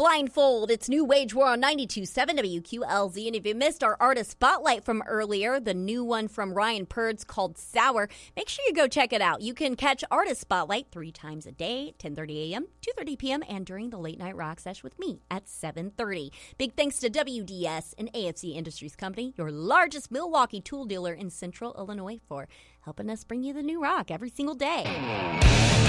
Blindfold. It's New Wage War on 92.7 WQLZ. And if you missed our artist spotlight from earlier, the new one from Ryan Purds called Sour, make sure you go check it out. You can catch Artist Spotlight 3 times a day, 10:30 a.m., 2:30 p.m., and during the Late Night Rock Sesh with me at 7:30. Big thanks to WDS and AFC Industries Company, your largest Milwaukee tool dealer in Central Illinois, for helping us bring you the new rock every single day.